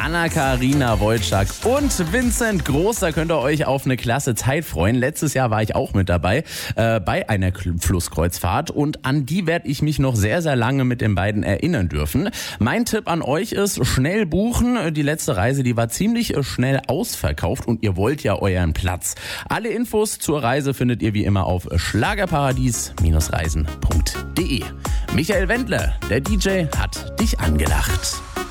Anna-Karina Wojcik und Vincent Groß. Da könnt ihr euch auf eine klasse Zeit freuen. Letztes Jahr war ich auch mit dabei bei einer Flusskreuzfahrt und an die werde ich mich noch sehr, sehr lange mit den beiden erinnern dürfen. Mein Tipp an euch ist, schnell buchen. Die letzte Reise, die war ziemlich schnell ausverkauft und ihr wollt ja euren Platz. Alle Infos zur Reise findet ihr wie immer auf schlagerparadies-reisen.de. Michael Wendler, der DJ, hat dich angelacht.